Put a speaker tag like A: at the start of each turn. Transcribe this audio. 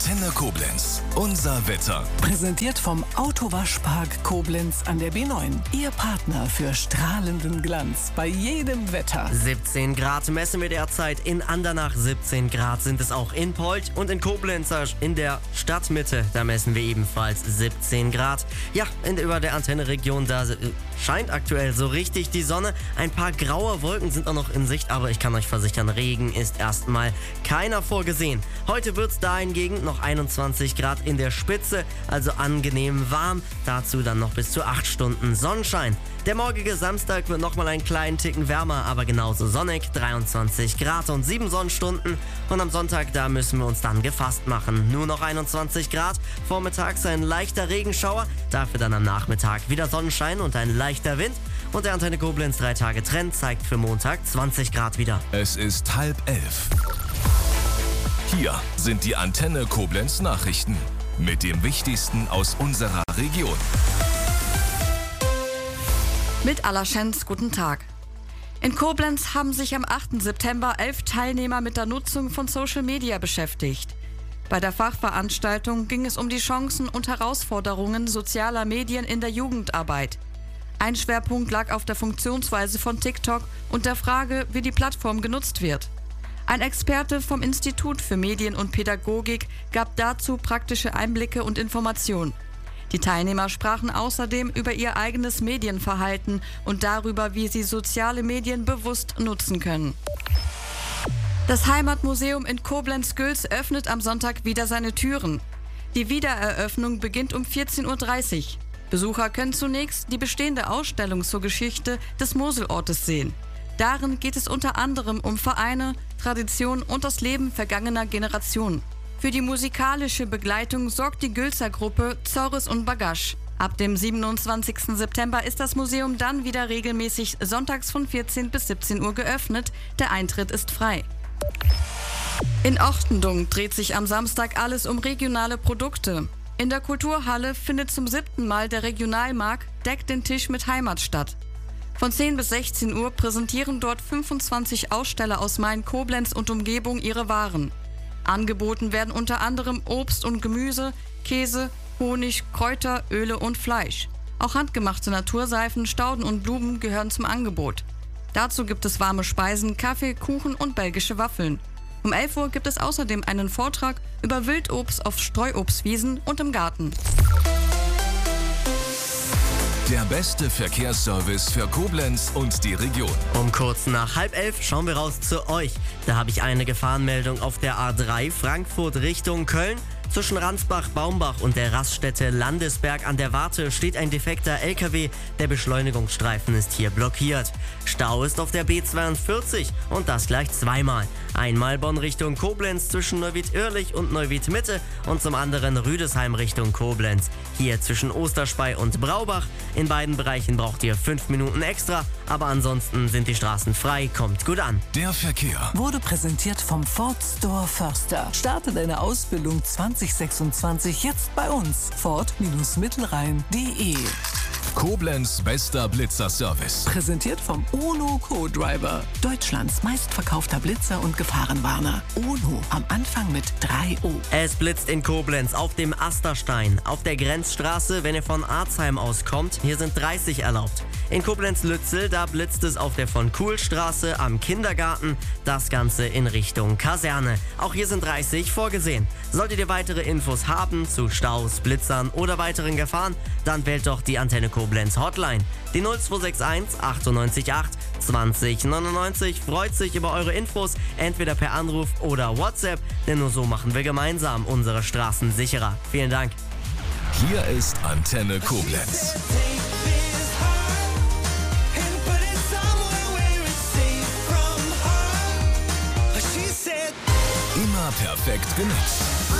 A: Antenne Koblenz. Unser Wetter.
B: Präsentiert vom Autowaschpark Koblenz an der B9. Ihr Partner für strahlenden Glanz bei jedem Wetter.
C: 17 Grad messen wir derzeit in Andernach. 17 Grad sind es auch in Polt und in Koblenz in der Stadtmitte. Da messen wir ebenfalls 17 Grad. Ja, über der Antenne-Region, da scheint aktuell so richtig die Sonne. Ein paar graue Wolken sind auch noch in Sicht, aber ich kann euch versichern, Regen ist erstmal keiner vorgesehen. Heute wird es da hingegen noch 21 Grad in der Spitze, also angenehm warm. Dazu dann noch bis zu 8 Stunden Sonnenschein. Der morgige Samstag wird nochmal einen kleinen Ticken wärmer, aber genauso sonnig, 23 Grad und 7 Sonnenstunden. Und am Sonntag, da müssen wir uns dann gefasst machen. Nur noch 21 Grad, vormittags ein leichter Regenschauer, dafür dann am Nachmittag wieder Sonnenschein und ein leichter Wind. Und der Antenne Koblenz 3-Tage-Trend zeigt für Montag 20 Grad wieder.
A: Es ist 10:30. Hier sind die Antenne Koblenz Nachrichten mit dem Wichtigsten aus unserer Region.
D: Mit Allerschenz, guten Tag. In Koblenz haben sich am 8. September 11 Teilnehmer mit der Nutzung von Social Media beschäftigt. Bei der Fachveranstaltung ging es um die Chancen und Herausforderungen sozialer Medien in der Jugendarbeit. Ein Schwerpunkt lag auf der Funktionsweise von TikTok und der Frage, wie die Plattform genutzt wird. Ein Experte vom Institut für Medien und Pädagogik gab dazu praktische Einblicke und Informationen. Die Teilnehmer sprachen außerdem über ihr eigenes Medienverhalten und darüber, wie sie soziale Medien bewusst nutzen können. Das Heimatmuseum in Koblenz-Gülz öffnet am Sonntag wieder seine Türen. Die Wiedereröffnung beginnt um 14:30 Uhr. Besucher können zunächst die bestehende Ausstellung zur Geschichte des Moselortes sehen. Darin geht es unter anderem um Vereine, Tradition und das Leben vergangener Generationen. Für die musikalische Begleitung sorgt die Gülzer Gruppe Zorris und Bagasch. Ab dem 27. September ist das Museum dann wieder regelmäßig sonntags von 14 bis 17 Uhr geöffnet. Der Eintritt ist frei. In Ochtendung dreht sich am Samstag alles um regionale Produkte. In der Kulturhalle findet zum 7. Mal der Regionalmarkt Deck den Tisch mit Heimat statt. Von 10 bis 16 Uhr präsentieren dort 25 Aussteller aus Main-Koblenz und Umgebung ihre Waren. Angeboten werden unter anderem Obst und Gemüse, Käse, Honig, Kräuter, Öle und Fleisch. Auch handgemachte Naturseifen, Stauden und Blumen gehören zum Angebot. Dazu gibt es warme Speisen, Kaffee, Kuchen und belgische Waffeln. Um 11 Uhr gibt es außerdem einen Vortrag über Wildobst auf Streuobstwiesen und im Garten.
A: Der beste Verkehrsservice für Koblenz und die Region.
C: Um kurz nach 10:30 schauen wir raus zu euch. Da habe ich eine Gefahrenmeldung auf der A3 Frankfurt Richtung Köln. Zwischen Ransbach-Baumbach und der Raststätte Landesberg an der Warte steht ein defekter LKW. Der Beschleunigungsstreifen ist hier blockiert. Stau ist auf der B42 und das gleich zweimal. Einmal Bonn Richtung Koblenz zwischen Neuwied-Irlich und Neuwied-Mitte und zum anderen Rüdesheim Richtung Koblenz. Hier zwischen Osterspey und Braubach. In beiden Bereichen braucht ihr 5 Minuten extra, aber ansonsten sind die Straßen frei. Kommt gut an.
A: Der Verkehr
B: Wurde präsentiert vom Ford Store Förster. Starte deine Ausbildung 2026 jetzt bei uns. Ford-Mittelrhein.de.
A: Koblenz bester Blitzerservice.
B: Präsentiert vom UNO Co-Driver. Deutschlands meistverkaufter Blitzer und Gefahrenwarner. UNO am Anfang mit 3O.
C: Es blitzt in Koblenz auf dem Asterstein, auf der Grenzstraße, wenn ihr von Arzheim auskommt. Hier sind 30 erlaubt. In Koblenz-Lützel, da blitzt es auf der von Kuhlstraße am Kindergarten. Das Ganze in Richtung Kaserne. Auch hier sind 30 vorgesehen. Solltet ihr weitere Infos haben zu Staus, Blitzern oder weiteren Gefahren, dann wählt doch die Antenne Koblenz Hotline. Die 0261 98 8 20 99 freut sich über eure Infos, entweder per Anruf oder WhatsApp, denn nur so machen wir gemeinsam unsere Straßen sicherer. Vielen Dank.
A: Hier ist Antenne Koblenz. Immer perfekt genutzt.